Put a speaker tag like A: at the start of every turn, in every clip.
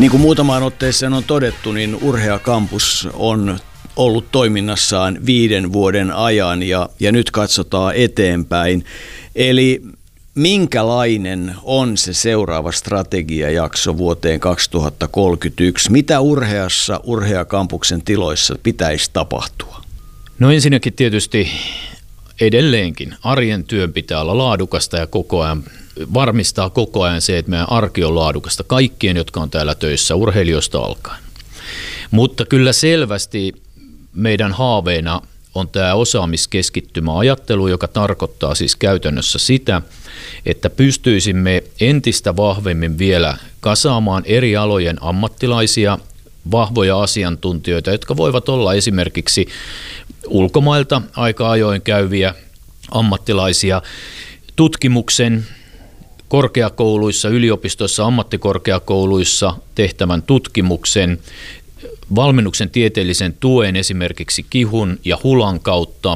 A: Niin kuin muutamaan otteeseen on todettu, niin Urhea Campus on ollut toiminnassaan 5 vuoden ajan ja nyt katsotaan eteenpäin. Eli minkälainen on se seuraava strategiajakso vuoteen 2031? Mitä Urheassa, Urhea Campuksen tiloissa pitäisi tapahtua?
B: No ensinnäkin tietysti edelleenkin arjen työn pitää olla laadukasta ja varmistaa koko ajan se, että meidän arki on laadukasta kaikkien, jotka on täällä töissä, urheilijoista alkaen. Mutta kyllä selvästi meidän haaveena on tämä osaamiskeskittymäajattelu, joka tarkoittaa siis käytännössä sitä, että pystyisimme entistä vahvemmin vielä kasaamaan eri alojen ammattilaisia, vahvoja asiantuntijoita, jotka voivat olla esimerkiksi ulkomailta aika ajoin käyviä ammattilaisia, tutkimuksen, korkeakouluissa, yliopistoissa, ammattikorkeakouluissa tehtävän tutkimuksen, valmennuksen tieteellisen tuen esimerkiksi KIHUn ja HULAn kautta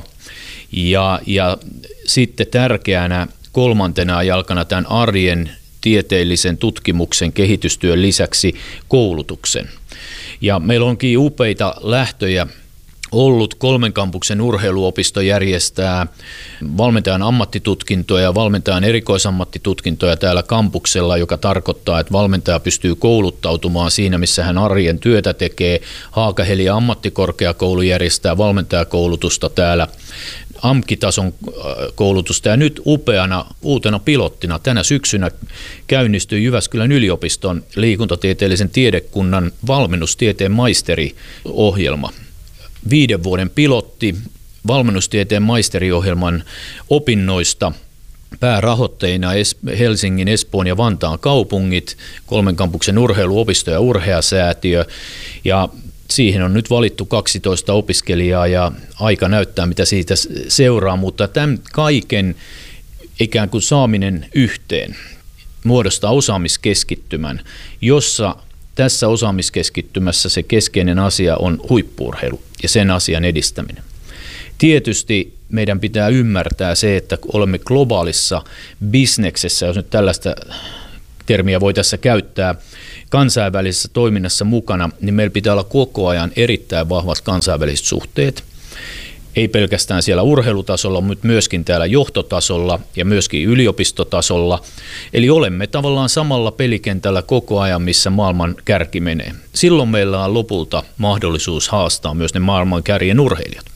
B: ja sitten tärkeänä 3. jalkana tämän arjen tieteellisen tutkimuksen kehitystyön lisäksi koulutuksen. Ja meillä onkin upeita lähtöjä ollut. 3 kampuksen urheiluopisto järjestää valmentajan ammattitutkintoja ja valmentajan erikoisammattitutkintoja täällä kampuksella, joka tarkoittaa, että valmentaja pystyy kouluttautumaan siinä, missä hän arjen työtä tekee. Haakaheli ammattikorkeakoulu järjestää valmentajakoulutusta täällä, AMK-tason koulutusta, ja nyt upeana uutena pilottina tänä syksynä käynnistyi Jyväskylän yliopiston liikuntatieteellisen tiedekunnan valmennustieteen maisteriohjelma. 5 vuoden pilotti valmennustieteen maisteriohjelman opinnoista, päärahoitteina Helsingin, Espoon ja Vantaan kaupungit, 3 kampuksen urheiluopisto ja Urhea-säätiö, ja siihen on nyt valittu 12 opiskelijaa ja aika näyttää, mitä siitä seuraa, mutta tämän kaiken ikään kuin saaminen yhteen muodostaa osaamiskeskittymän, jossa tässä osaamiskeskittymässä se keskeinen asia on huippu-urheilu ja sen asian edistäminen. Tietysti meidän pitää ymmärtää se, että olemme globaalissa bisneksessä, jos nyt tällaista termiä voi tässä käyttää, kansainvälisessä toiminnassa mukana, niin meillä pitää olla koko ajan erittäin vahvat kansainväliset suhteet. Ei pelkästään siellä urheilutasolla, mutta myöskin täällä johtotasolla ja myöskin yliopistotasolla. Eli olemme tavallaan samalla pelikentällä koko ajan, missä maailman kärki menee. Silloin meillä on lopulta mahdollisuus haastaa myös ne maailman kärjen urheilijat.